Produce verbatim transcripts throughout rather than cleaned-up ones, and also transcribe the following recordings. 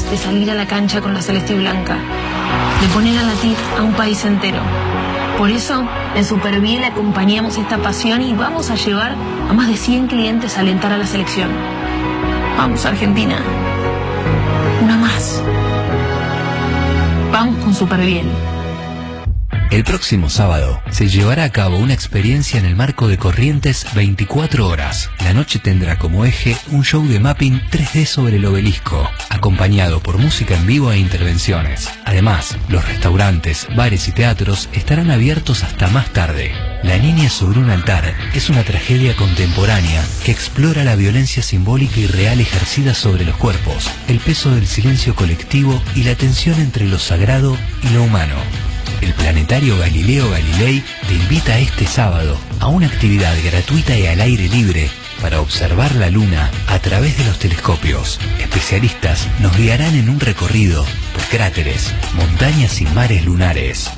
de salir a la cancha con la celeste y blanca, de poner a latir a un país entero. Por eso, en Superviel acompañamos esta pasión y vamos a llevar a más de cien clientes a alentar a la selección. Vamos, Argentina. Una más. Vamos con Superviel. El próximo sábado se llevará a cabo una experiencia en el marco de Corrientes veinticuatro horas. La noche tendrá como eje un show de mapping tres D sobre el obelisco, acompañado por música en vivo e intervenciones. Además, los restaurantes, bares y teatros estarán abiertos hasta más tarde. La niña sobre un altar es una tragedia contemporánea que explora la violencia simbólica y real ejercida sobre los cuerpos, el peso del silencio colectivo y la tensión entre lo sagrado y lo humano. El Planetario Galileo Galilei te invita este sábado a una actividad gratuita y al aire libre para observar la Luna a través de los telescopios. Especialistas nos guiarán en un recorrido por cráteres, montañas y mares lunares.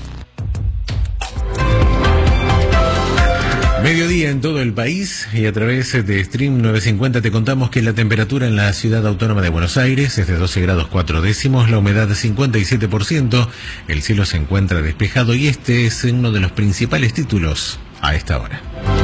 Mediodía en todo el país y a través de Stream novecientos cincuenta te contamos que la temperatura en la ciudad autónoma de Buenos Aires es de doce grados cuatro décimos, la humedad de cincuenta y siete por ciento, el cielo se encuentra despejado y este es uno de los principales títulos a esta hora.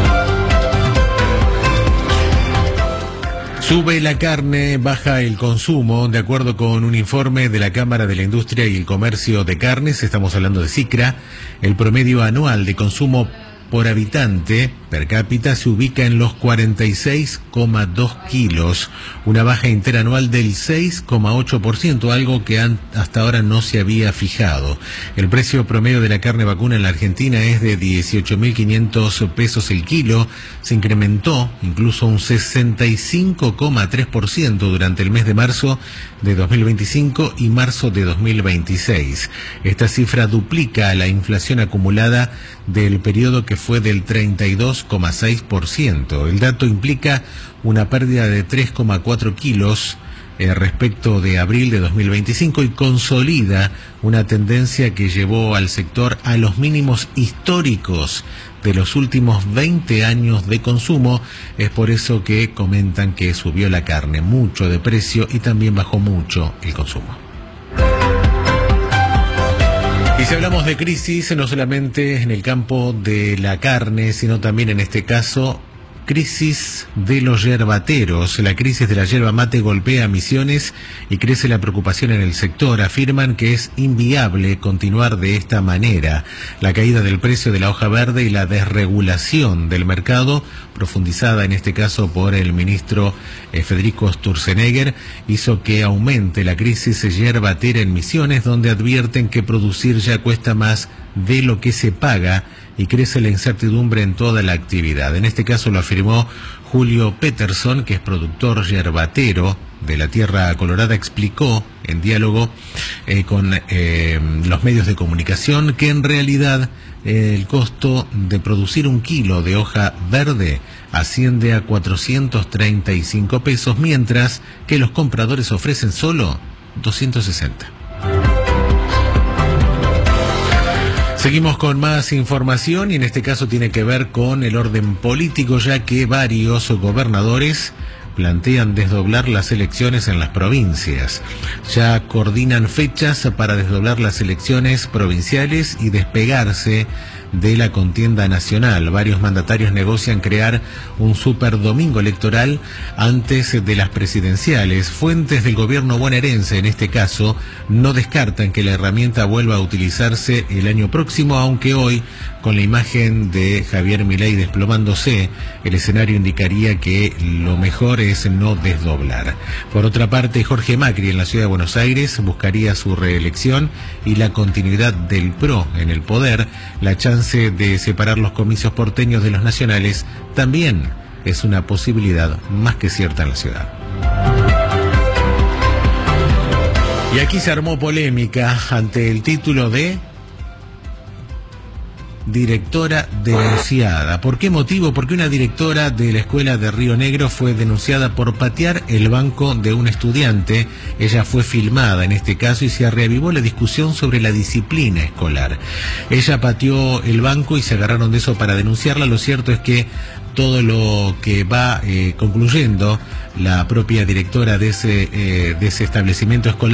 Sube la carne, baja el consumo, de acuerdo con un informe de la Cámara de la Industria y el Comercio de Carnes, estamos hablando de SICRA, el promedio anual de consumo por habitante per cápita se ubica en los cuarenta y seis coma dos kilos, una baja interanual del seis coma ocho por ciento, algo que han, hasta ahora no se había fijado. El precio promedio de la carne vacuna en la Argentina es de dieciocho mil quinientos pesos el kilo, se incrementó incluso un sesenta y cinco coma tres por ciento durante el mes de marzo de dos mil veinticinco y marzo de dos mil veintiséis. Esta cifra duplica la inflación acumulada del periodo que fue del treinta y dos coma seis por ciento. El dato implica una pérdida de tres coma cuatro kilos eh, respecto de abril de dos mil veinticinco y consolida una tendencia que llevó al sector a los mínimos históricos de los últimos veinte años de consumo. Es por eso que comentan que subió la carne mucho de precio y también bajó mucho el consumo. Y si hablamos de crisis, no solamente en el campo de la carne, sino también en este caso, crisis de los yerbateros. La crisis de la yerba mate golpea Misiones y crece la preocupación en el sector. Afirman que es inviable continuar de esta manera. La caída del precio de la hoja verde y la desregulación del mercado, profundizada en este caso por el ministro eh, Federico Sturzenegger, hizo que aumente la crisis yerbatera en Misiones, donde advierten que producir ya cuesta más de lo que se paga y crece la incertidumbre en toda la actividad. En este caso lo afirmó Julio Peterson, que es productor yerbatero de la Tierra Colorada, explicó en diálogo eh, con eh, los medios de comunicación que en realidad eh, el costo de producir un kilo de hoja verde asciende a cuatrocientos treinta y cinco pesos, mientras que los compradores ofrecen solo doscientos sesenta. Seguimos con más información y en este caso tiene que ver con el orden político, ya que varios gobernadores plantean desdoblar las elecciones en las provincias. Ya coordinan fechas para desdoblar las elecciones provinciales y despegarse de la contienda nacional. Varios mandatarios negocian crear un super domingo electoral antes de las presidenciales. Fuentes del gobierno bonaerense, en este caso, no descartan que la herramienta vuelva a utilizarse el año próximo, aunque hoy, con la imagen de Javier Milei desplomándose, el escenario indicaría que lo mejor es no desdoblar. Por otra parte, Jorge Macri en la ciudad de Buenos Aires buscaría su reelección y la continuidad del P R O en el poder. La chance de separar los comicios porteños de los nacionales también es una posibilidad más que cierta en la ciudad. Y aquí se armó polémica ante el título de directora denunciada. ¿Por qué motivo? Porque una directora de la escuela de Río Negro fue denunciada por patear el banco de un estudiante. Ella fue filmada en este caso y se reavivó la discusión sobre la disciplina escolar. Ella pateó el banco y se agarraron de eso para denunciarla. Lo cierto es que todo lo que va eh, concluyendo la propia directora de ese, eh, de ese establecimiento escolar